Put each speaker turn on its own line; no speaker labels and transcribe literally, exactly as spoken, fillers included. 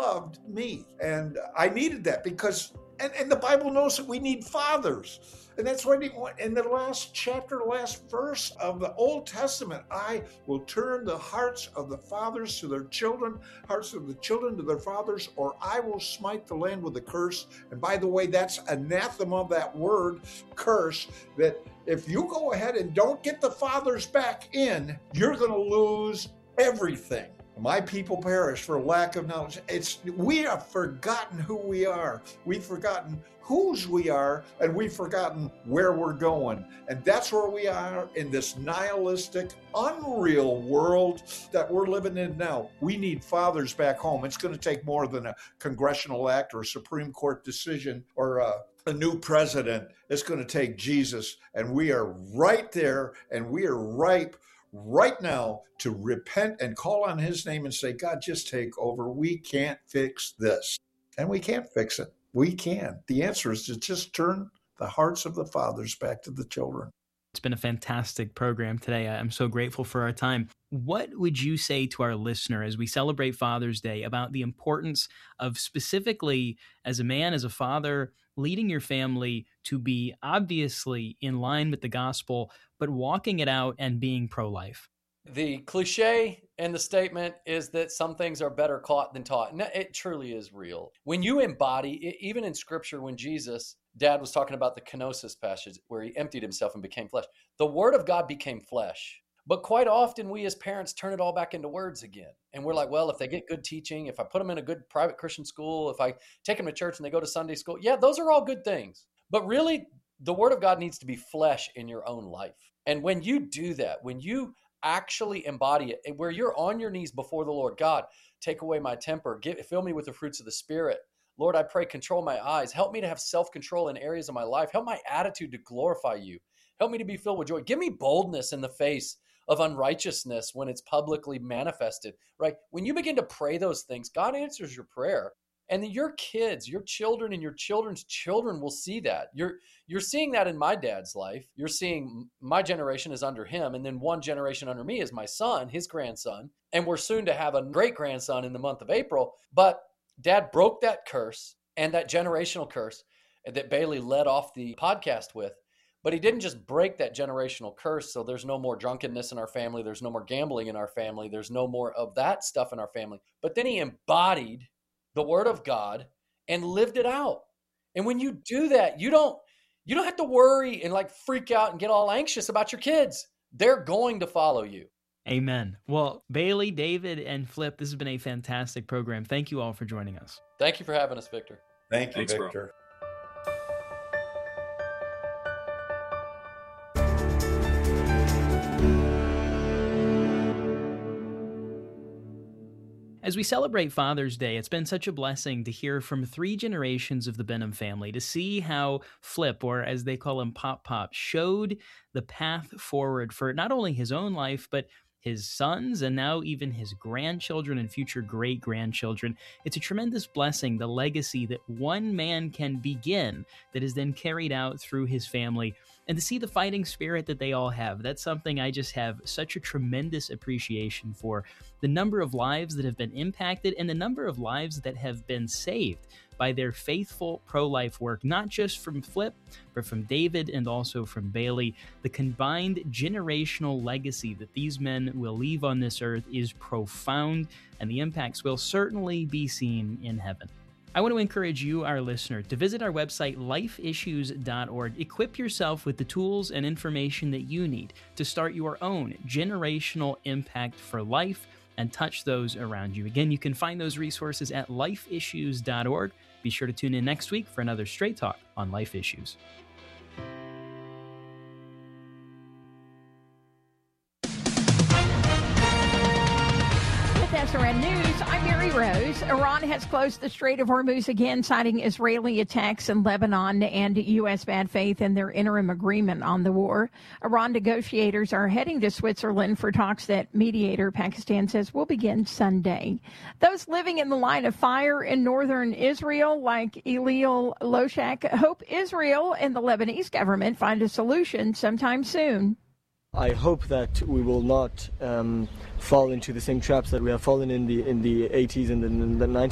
loved me. And I needed that because, and, and the Bible knows that we need fathers. And that's why in the last chapter, last verse of the Old Testament, I will turn the hearts of the fathers to their children, hearts of the children to their fathers, or I will smite the land with a curse. And by the way, that's anathema, that word, curse, that if you go ahead and don't get the fathers back in, you're going to lose everything. My people perish for lack of knowledge. It's we have forgotten who we are. We've forgotten whose we are, and we've forgotten where we're going. And that's where we are in this nihilistic, unreal world that we're living in now. We need fathers back home. It's going to take more than a congressional act or a Supreme Court decision or a a new president. It's going to take Jesus, and we are right there, and we are ripe right now to repent and call on his name and say, God, just take over. We can't fix this. And we can't fix it. We can. The answer is to just turn the hearts of the fathers back to the children.
It's been a fantastic program today. I'm so grateful for our time. What would you say to our listener as we celebrate Father's Day about the importance of specifically, as a man, as a father, leading your family to be obviously in line with the gospel, but walking it out and being pro-life?
The cliche in the statement is that some things are better caught than taught. And it truly is real. When you embody, even in Scripture, when Jesus, Dad was talking about the kenosis passage where he emptied himself and became flesh, the Word of God became flesh. But quite often we as parents turn it all back into words again. And we're like, well, if they get good teaching, if I put them in a good private Christian school, if I take them to church and they go to Sunday school, yeah, those are all good things. But really, the Word of God needs to be flesh in your own life. And when you do that, when you actually embody it, where you're on your knees before the Lord, God, take away my temper, give, fill me with the fruits of the Spirit. Lord, I pray, control my eyes. Help me to have self-control in areas of my life. Help my attitude to glorify you. Help me to be filled with joy. Give me boldness in the face of unrighteousness when it's publicly manifested, right? When you begin to pray those things, God answers your prayer. And your kids, your children and your children's children will see that. You're you're seeing that in my dad's life. You're seeing my generation is under him, and then one generation under me is my son, his grandson, and we're soon to have a great-grandson in the month of April. But Dad broke that curse and that generational curse that Bailey led off the podcast with. But he didn't just break that generational curse, so there's no more drunkenness in our family, there's no more gambling in our family, there's no more of that stuff in our family. But then he embodied the Word of God and lived it out. And when you do that, you don't you don't have to worry and like freak out and get all anxious about your kids. They're going to follow you.
Amen. Well, Bailey, David, and Flip, this has been a fantastic program. Thank you all for joining us.
Thank you for having us, Victor.
Thank you,
Thanks,
Victor.
Bro.
As we celebrate Father's Day, it's been such a blessing to hear from three generations of the Benham family, to see how Flip, or as they call him, Pop Pop, showed the path forward for not only his own life, but his sons, and now even his grandchildren and future great-grandchildren. It's a tremendous blessing, the legacy that one man can begin that is then carried out through his family. And to see the fighting spirit that they all have, that's something I just have such a tremendous appreciation for. The number of lives that have been impacted and the number of lives that have been saved by their faithful pro-life work, not just from Flip, but from David and also from Bailey. The combined generational legacy that these men will leave on this earth is profound, and the impacts will certainly be seen in heaven. I want to encourage you, our listener, to visit our website, life issues dot org. Equip yourself with the tools and information that you need to start your own generational impact for life and touch those around you. Again, you can find those resources at life issues dot org. Be sure to tune in next week for another Straight Talk on Life Issues.
With S R N News, I'm Mary Rose. Iran has closed the Strait of Hormuz again, citing Israeli attacks in Lebanon and U S bad faith in their interim agreement on the war. Iran negotiators are heading to Switzerland for talks that mediator Pakistan says will begin Sunday. Those living in the line of fire in northern Israel, like Elil Loshak, hope Israel and the Lebanese government find a solution sometime soon.
I hope that we will not um, fall into the same traps that we have fallen in the in the eighties and the, the nineties.